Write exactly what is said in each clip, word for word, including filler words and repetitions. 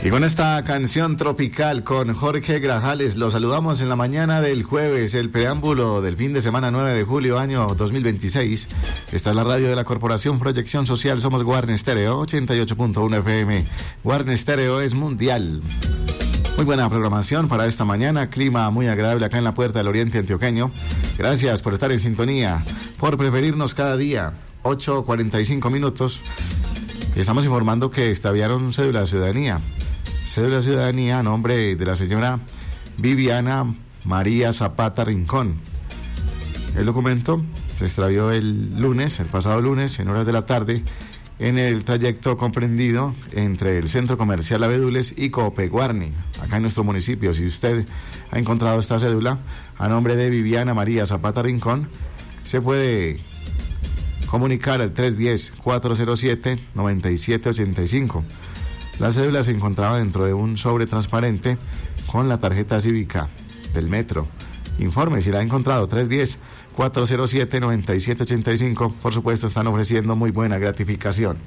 Y con esta canción tropical con Jorge Grajales, lo saludamos en la mañana del jueves, el preámbulo del fin de semana nueve de julio, año dos mil veintiséis. Esta es la radio de la Corporación Proyección Social, somos Guarne Stereo, ochenta y ocho punto uno F M. Guarne Stereo es mundial. Muy buena programación para esta mañana, clima muy agradable acá en la Puerta del Oriente Antioqueño. Gracias por estar en sintonía, por preferirnos cada día, ocho cuarenta y cinco minutos. Estamos informando que extraviaron cédula de ciudadanía. Cédula de ciudadanía a nombre de la señora Viviana María Zapata Rincón. El documento se extravió el lunes, el pasado lunes, en horas de la tarde, en el trayecto comprendido entre el Centro Comercial Abedules y Cope Guarne, acá en nuestro municipio. Si usted ha encontrado esta cédula a nombre de Viviana María Zapata Rincón, se puede comunicar al tres uno cero, cuatro cero siete, nueve siete ocho cinco. La cédula se encontraba dentro de un sobre transparente con la tarjeta cívica del metro. Informe si la ha encontrado, tres uno cero, cuatro cero siete, nueve siete ocho cinco. Por supuesto, están ofreciendo muy buena gratificación.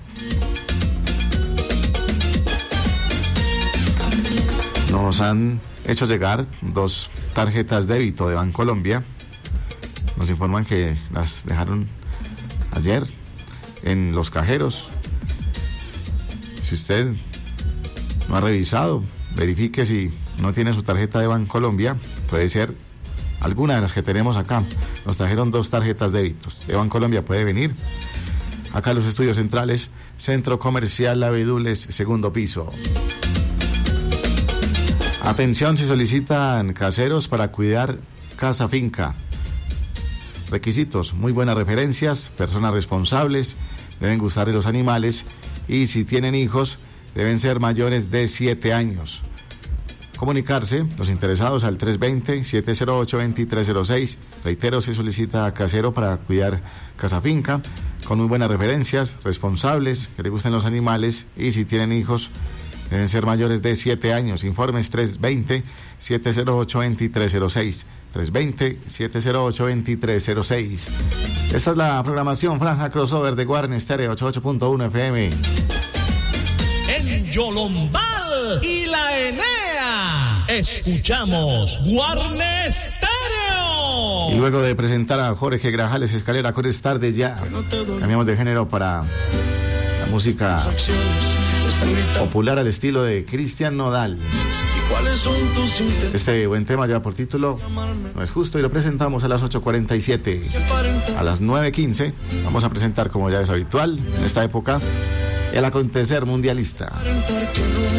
Nos han hecho llegar dos tarjetas débito de Bancolombia. Nos informan que las dejaron ayer en los cajeros. Si usted no ha revisado, verifique si no tiene su tarjeta de Bancolombia, puede ser alguna de las que tenemos acá. Nos trajeron dos tarjetas débitos de Bancolombia, puede venir acá a los estudios centrales, Centro Comercial Abedules, segundo piso. Atención, se solicitan caseros para cuidar casa finca. Requisitos: muy buenas referencias, personas responsables, deben gustarle los animales y si tienen hijos deben ser mayores de siete años. Comunicarse los interesados al tres dos cero, siete cero ocho, dos tres cero seis. Reitero, se solicita casero para cuidar casa finca, con muy buenas referencias, responsables, que le gusten los animales y si tienen hijos deben ser mayores de siete años. Informes tres dos cero, siete cero ocho, dos tres cero seis. tres dos cero, siete cero ocho, dos tres cero seis. Esta es la programación Franja Crossover de Guarne Stereo ochenta y ocho punto uno F M. En Yolombal y la Enea, escuchamos Guarne Stereo. Y luego de presentar a Jorge Grajales Escalera con Es Tarde Ya, cambiamos de género para la música popular al estilo de Cristian Nodal. Este buen tema lleva por título No es justo y lo presentamos a las ocho cuarenta y siete. A las nueve quince vamos a presentar, como ya es habitual en esta época, el acontecer mundialista.